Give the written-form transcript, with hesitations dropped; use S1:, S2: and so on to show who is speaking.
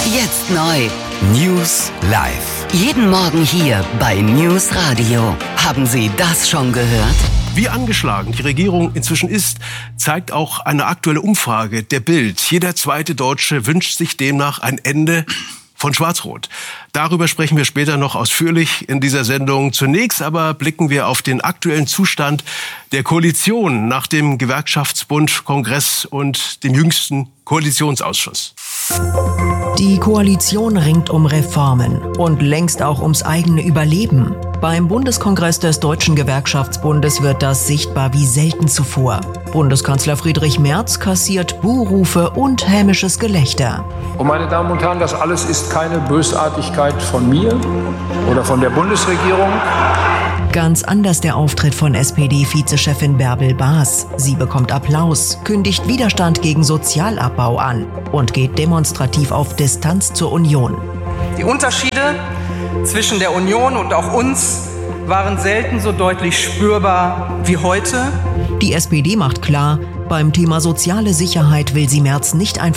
S1: Jetzt neu.
S2: News live.
S1: Jeden Morgen hier bei News Radio. Haben Sie das schon gehört?
S3: Wie angeschlagen die Regierung inzwischen ist, zeigt auch eine aktuelle Umfrage der Bild. Jeder zweite Deutsche wünscht sich demnach ein Ende von Schwarz-Rot. Darüber sprechen wir später noch ausführlich in dieser Sendung. Zunächst aber blicken wir auf den aktuellen Zustand der Koalition nach dem Gewerkschaftsbund-Kongress und dem jüngsten Koalitionsausschuss.
S4: Die Koalition ringt um Reformen und längst auch ums eigene Überleben. Beim Bundeskongress des Deutschen Gewerkschaftsbundes wird das sichtbar wie selten zuvor. Bundeskanzler Friedrich Merz kassiert Buhrufe und hämisches Gelächter.
S5: Und meine Damen und Herren, das alles ist keine Bösartigkeit von mir oder von der Bundesregierung.
S4: Ganz anders der Auftritt von SPD-Vizechefin Bärbel Baas. Sie bekommt Applaus, kündigt Widerstand gegen Sozialabbau an und geht demonstrativ auf Distanz zur Union.
S6: Die Unterschiede zwischen der Union und auch uns waren selten so deutlich spürbar wie heute.
S4: Die SPD macht klar, beim Thema soziale Sicherheit will sie Merz nicht einfach